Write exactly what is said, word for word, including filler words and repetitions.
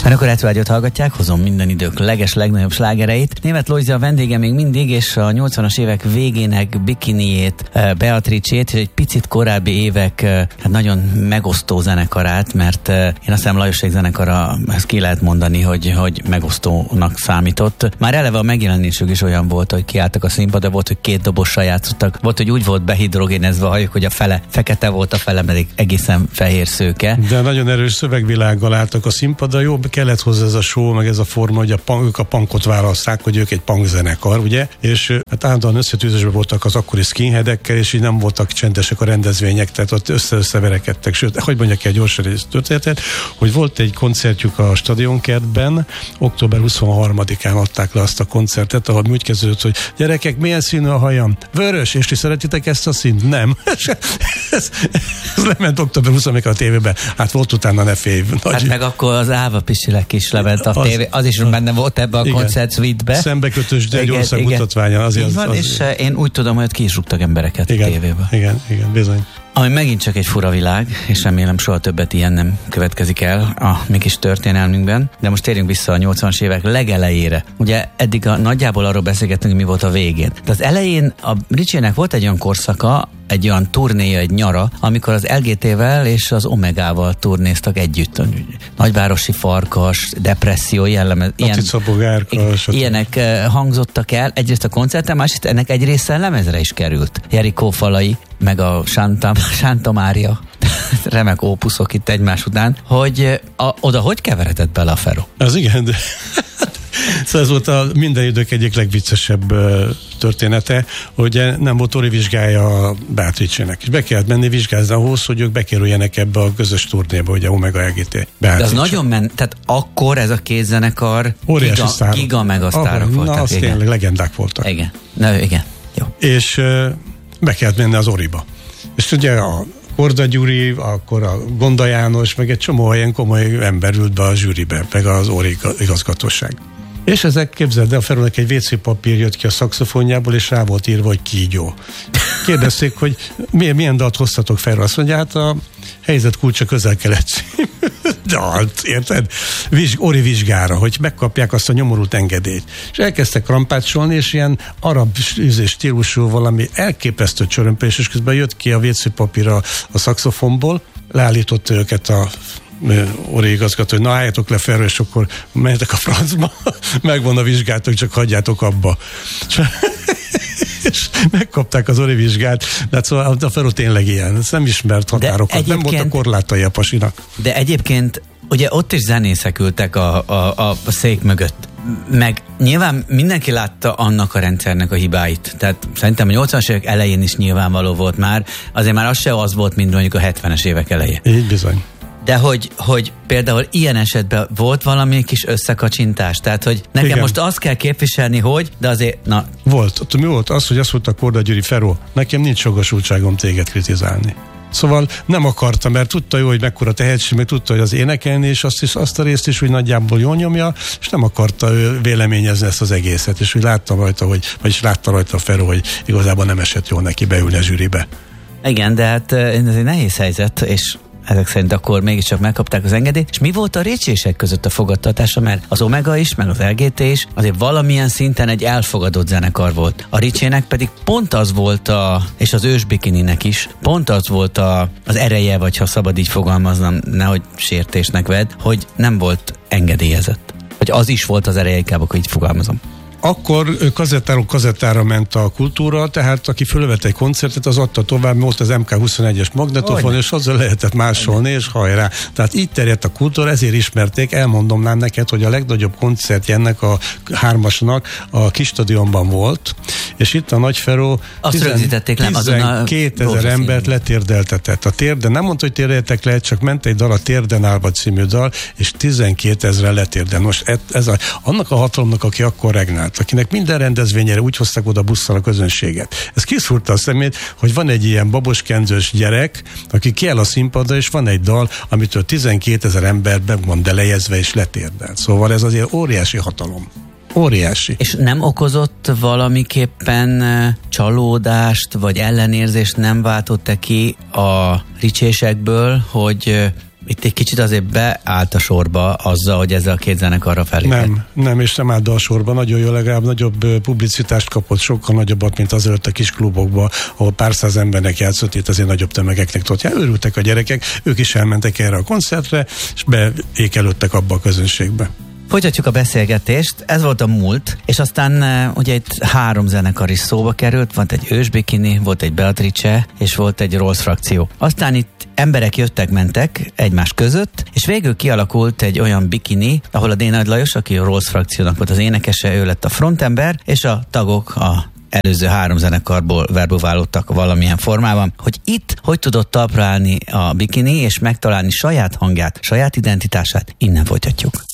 Önök a Retro-Rádiót hallgatják, hozom minden idők leges legnagyobb slágereit. Németh Lojza a vendége még mindig, és a nyolcvanas évek végének bikiniét, Beatrice-ét, és egy picit korábbi évek hát nagyon megosztó zenekarát, mert én azt hiszem Lajosék zenekara, ezt ki lehet mondani, hogy, hogy megosztónak számított. Már eleve a megjelenésük is olyan volt, hogy kiálltak a színpadra, volt, hogy két dobossal játszottak, volt, hogy úgy volt behidrogénezve a hajuk, hogy a fele fekete volt, a fele pedig egészen fehér szőke. De nagyon erős szövegvilággal álltak a színpadra, jó, kellett hozzá ez a show, meg ez a forma, hogy a punk, ők a punkot választák, hogy ők egy punk zenekar, ugye? És hát állandóan összetűzésben voltak az akkori skinheadekkel, és így nem voltak csendesek a rendezvények, tehát ott össze-összeverekedtek. Sőt, hogy mondjak el gyorsan egy történetet, hogy volt egy koncertjük a Stadionkertben, október huszonharmadikán adták le azt a koncertet, ahol úgy kezdődött, hogy gyerekek, milyen színű a hajam? Vörös, és ti szeretitek ezt a színt? Nem. ez, ez lement október huszonharmadikán a tévében. Hát volt utána ne félj. Nagy... Hát meg akkor az Áva Pisilek is lement a az, tévé, az is az, benne volt ebbe a koncert suite-be. Szembekötös, de egy ország mutatványa. Az, az, van, az, és az, én úgy tudom, hogy ki is rúgtak embereket igen, a tévébe. Igen, igen, bizony. Ami megint csak egy fura világ, és remélem soha többet ilyen nem következik el a mi kis történelmünkben, de most térjünk vissza a nyolcvanas évek legelejére. Ugye eddig a, nagyjából arról beszélgettünk, mi volt a végén. De az elején a Ricsének volt egy olyan korszaka, egy olyan turnéja, egy nyara, amikor az el gé té-vel és az Omegával turnéztak együtt. Nagyvárosi Farkas, depresszió, jellemez, ilyen, ilyenek hangzottak el. Egyrészt a koncerten, másrészt ennek egy része lemezre is került. Jerikó falai, meg a Sánta, Sánta Mária, remek ópuszok itt egymás után, hogy a, oda hogy keveredett bele a Fero? Az igen, de szóval ez volt a minden idők egyik legviccesebb uh, története, hogy nem volt Ori vizsgája a Beatrice-nek. És be kellett menni vizsgázni ahhoz, hogy ők bekerüljenek ebbe a közös turnéba, ugye Omega el gé té. Beatrice. De az nagyon ment, tehát akkor ez a két zenekar giga, giga mega sztárok voltak. Na, az igen. Tényleg legendák voltak. Igen. Na, igen. Jó. És uh, be kellett menni az Oriba. És ugye a Korda Gyuri, akkor a Gonda János, meg egy csomó ilyen komoly ember ült be a zsűribe, meg az Ori igazgatóság. És ezek, képzeld el, a Ferónak egy vé cé papír jött ki a szaxofonjából, és rá volt írva, hogy kígyó. Kérdezték, hogy milyen, milyen dalt hoztatok Feró? Azt mondja, hát a helyzet kulcsa Közel-Kelet cím. Dalt, érted? Vizs, Ori vizsgára, hogy megkapják azt a nyomorult engedélyt. És elkezdtek krampácsolni, és ilyen arab stílusú valami elképesztő csörömpés, és közben jött ki a vé cé papír a, a szaxofonból, leállított őket a Ori igazgató, hogy na álljatok le Feró, és akkor menjetek a francba, megvan a vizsgátok, csak hagyjátok abba. És megkapták az Ori vizsgát, de hát szóval a Feró tényleg ilyen, ez nem ismert határokat, nem volt a korlátai a pasinak. De egyébként ugye ott is zenészek ültek a, a, a szék mögött. Meg nyilván mindenki látta annak a rendszernek a hibáit. Tehát szerintem a nyolcvanas évek elején is nyilvánvaló volt már, azért már az se az volt, mint mondjuk a hetvenes évek elején. Így bizony. De hogy, hogy például ilyen esetben volt valami kis összekacsintás, tehát hogy nekem igen. Most azt kell képviselni, hogy, de azért, na... Volt. Mi volt az, hogy azt mondta Korda Gyuri, Feró, nekem nincs jogosultságom téged kritizálni. Szóval nem akarta, mert tudta jó, hogy mekkora tehetség, meg tudta, hogy az énekelni, és azt, is, azt a részt is, hogy nagyjából jól nyomja, és nem akarta ő véleményezni ezt az egészet, és úgy látta rajta, hogy, vagyis látta rajta a Feró, hogy igazából nem esett jól neki beülni a zsűribe. Igen, de hát ez egy nehéz helyzet, és ezek szerint akkor mégiscsak megkapták az engedélyt. És mi volt a Ricsések között a fogadtatása? Mert az Omega is, meg az el gé té is azért valamilyen szinten egy elfogadott zenekar volt. A Ricsének pedig pont az volt a, és az Ősbikininek is, pont az volt a, az ereje, vagy ha szabad így fogalmaznom, nehogy sértésnek vedd, hogy nem volt engedélyezett. Vagy az is volt az ereje, inkább akkor így fogalmazom. Akkor kazettáról kazettára ment a kultúra, tehát aki fölvett egy koncertet, az adta tovább, volt az em ká huszonegyes magnetofon, és azzal lehetett másolni, és hajrá. Tehát így terjedt a kultúra, ezért ismerték, elmondom már neked, hogy a legnagyobb koncertje ennek a hármasnak a Kisstadionban volt, és itt a Nagy Feró tizenkétezer embert letérdeltetett. A térden, nem mondta, hogy térdeltek le, csak ment egy dal, a Térden állva című dal, és tizenkétezren letérdel. Most ez a, annak a hatalomnak, aki akkor regnált, akinek minden rendezvényére úgy hozták oda busszal a közönséget. Ez kiszúrta a szemét, hogy van egy ilyen baboskenzős gyerek, aki kiáll a színpadra, és van egy dal, amitől tizenkétezer ember be van delejezve és letérdel. Szóval ez azért óriási hatalom. Óriási. És nem okozott valamiképpen csalódást, vagy ellenérzést nem váltott-e ki a Ricsésekből, hogy itt egy kicsit azért beállt a sorba azzal, hogy ezzel a két zenekarra felépett. Nem, nem, és nem állt be a sorba. Nagyon jó, legalább nagyobb publicitást kapott, sokkal nagyobbat, mint azelőtt a kis klubokban, ahol pár száz embernek játszott, itt azért nagyobb tömegeknek tudott. Ja, örültek a gyerekek, ők is elmentek erre a koncertre, és beékelődtek abba a közönségbe. Folytatjuk a beszélgetést, ez volt a múlt, és aztán ugye itt három zenekar is szóba került, volt egy Ősbikini, volt egy Beatrice, és volt egy Rolls frakció. Aztán itt emberek jöttek-mentek egymás között, és végül kialakult egy olyan bikini, ahol a D. Nagy Lajos, aki a Rolls frakciónak volt az énekese, ő lett a frontember, és a tagok a előző három zenekarból verbuválódtak valamilyen formában, hogy itt hogy tudott talpra állni a bikini, és megtalálni saját hangját, saját identitását, innen folytatjuk.